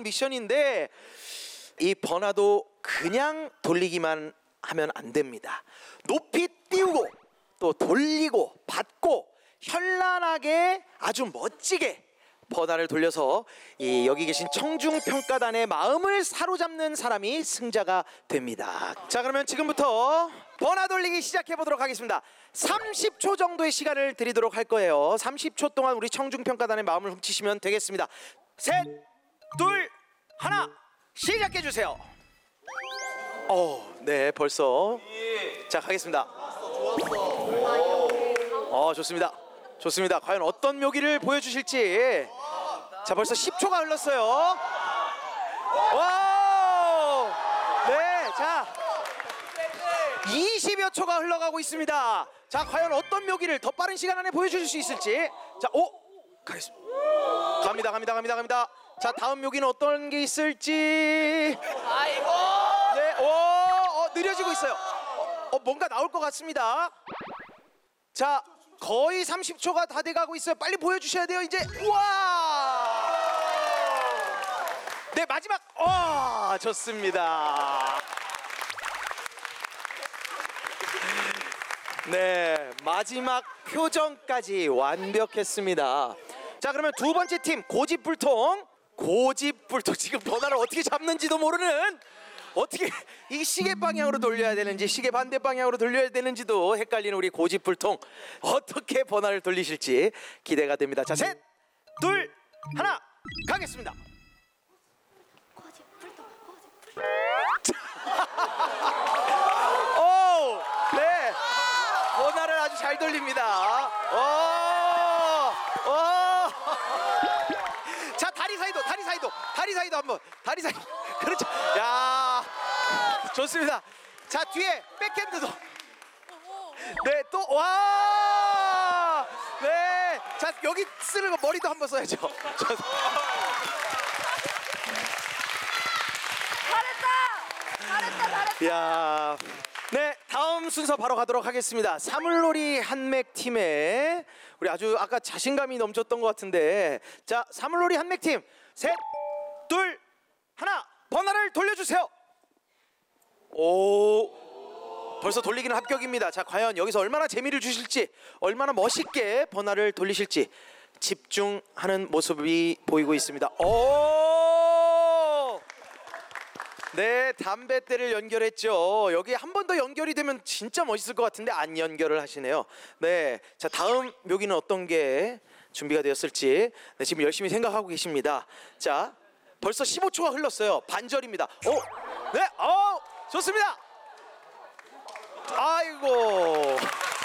미션인데 이 버나도 그냥 돌리기만 하면 안 됩니다. 높이 띄우고 또 돌리고 받고 현란하게 아주 멋지게 버나를 돌려서 여기 계신 청중평가단의 마음을 사로잡는 사람이 승자가 됩니다. 자, 그러면 지금부터 버나 돌리기 시작해 보도록 하겠습니다. 30초 정도의 시간을 드리도록 할 거예요. 30초 동안 우리 청중평가단의 마음을 훔치시면 되겠습니다. 셋, 둘, 하나, 시작해 주세요. 네, 벌써. 자, 가겠습니다. 좋습니다. 좋습니다. 과연 어떤 묘기를 보여주실지. 자, 벌써 10초가 흘렀어요. 와! 네, 자 20여 초가 흘러가고 있습니다. 자, 과연 어떤 묘기를 더 빠른 시간 안에 보여주실 수 있을지. 자, 가겠습니다. 갑니다. 자, 다음 묘기는 어떤 게 있을지. 아이고. 네, 느려지고 있어요. 뭔가 나올 것 같습니다. 자, 거의 30초가 다 돼가고 있어요. 빨리 보여주셔야 돼요. 이제. 우와! 네, 마지막. 좋습니다. 네, 마지막 표정까지 완벽했습니다. 자, 그러면 두 번째 팀 고집불통 지금 버나를 어떻게 잡는지도 모르는, 어떻게 이 시계 방향으로 돌려야 되는지 시계 반대 방향으로 돌려야 되는지도 헷갈리는 우리 고집불통, 어떻게 버나를 돌리실지 기대가 됩니다. 자, 셋, 둘, 하나, 가겠습니다. 네, 버나를 아주 잘 돌립니다. 자, 다리 사이도 한번. 다리 사이. 그렇죠. 야, 좋습니다. 자, 뒤에 백핸드도. 네, 또 와. 네, 자, 여기 쓰는 거 머리도 한번 써야죠. 잘했다. 야, 네, 다음 순서 바로 가도록 하겠습니다. 사물놀이 한맥 팀에 우리 아주 아까 자신감이 넘쳤던 것 같은데, 자, 사물놀이 한맥 팀, 셋, 둘, 하나, 버나를 돌려주세요. 벌써 돌리기는 합격입니다. 자, 과연 여기서 얼마나 재미를 주실지, 얼마나 멋있게 버나를 돌리실지 집중하는 모습이 보이고 있습니다. 네, 담뱃대를 연결했죠. 여기 한 번 더 연결이 되면 진짜 멋있을 것 같은데 안 연결을 하시네요. 네, 자, 다음 묘기는 어떤 게 준비가 되었을지, 네, 지금 열심히 생각하고 계십니다. 자, 벌써 15초가 흘렀어요. 반절입니다. 네, 좋습니다. 아이고.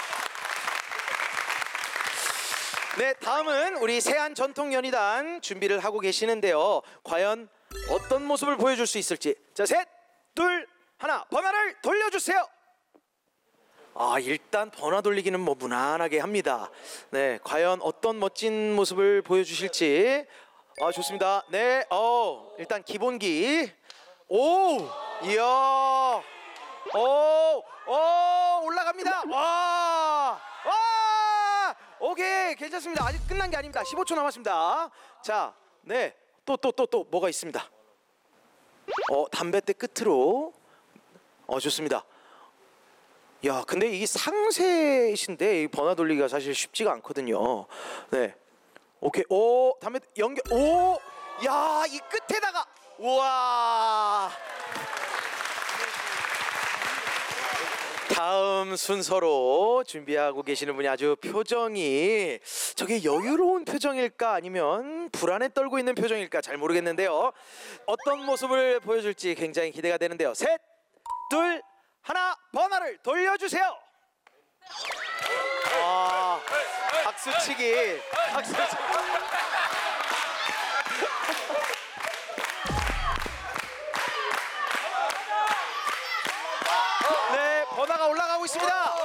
네, 다음은 우리 세안전통연희단 준비를 하고 계시는데요. 과연 어떤 모습을 보여줄 수 있을지. 자, 셋, 둘, 하나, 버나를 돌려주세요. 일단 버나 돌리기는 뭐 무난하게 합니다. 네, 과연 어떤 멋진 모습을 보여주실지. 좋습니다. 네, 일단 기본기. 이야. 올라갑니다. 오케이, 괜찮습니다. 아직 끝난 게 아닙니다. 15초 남았습니다. 자, 네, 또 뭐가 있습니다. 담뱃대 끝으로. 좋습니다. 야, 근데 이게 상세이신데 이 버나 돌리기가 사실 쉽지가 않거든요. 네, 오케이. 담배 연결. 야, 이 끝에다가. 우와. 다음 순서로 준비하고 계시는 분이 아주 표정이, 저게 여유로운 표정일까 아니면 불안에 떨고 있는 표정일까 잘 모르겠는데요. 어떤 모습을 보여줄지 굉장히 기대가 되는데요. 셋, 둘, 하나, 버나를 돌려주세요. 박수치기. 네, 버나가 올라가고 있습니다.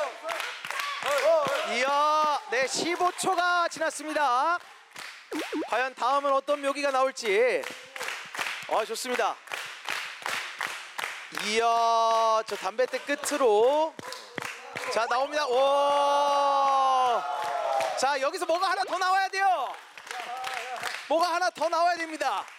이야, 네, 15초가 지났습니다. 과연 다음은 어떤 묘기가 나올지. 좋습니다. 이야, 저 담뱃대 끝으로. 자, 나옵니다. 자, 여기서 뭐가 하나 더 나와야 돼요. 뭐가 하나 더 나와야 됩니다.